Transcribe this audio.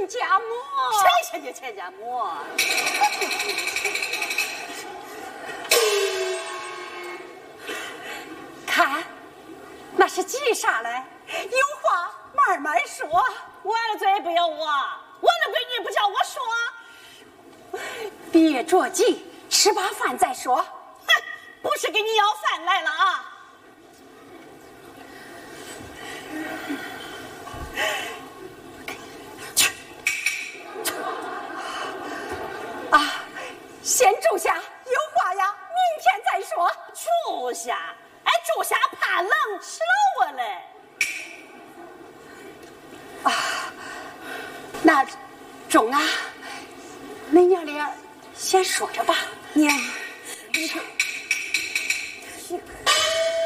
亲家母。 谁是你亲家母？ 看，那是急啥嘞？有话慢慢说。 我的嘴不由我，我的闺女不叫我说。 别着急，吃罢饭再说。 哼，不是给你要饭来了啊！ 啊，先住下，有话呀，明天再说。 住下，哎，住下怕冷，吃了我嘞。 啊，那中啊，恁娘俩先说着吧。 娘， 你说。